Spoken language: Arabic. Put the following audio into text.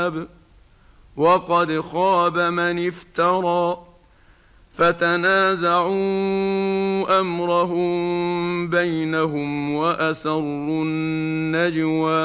وقد خاب من افترى فتنازعوا امرهم بينهم واسروا النجوى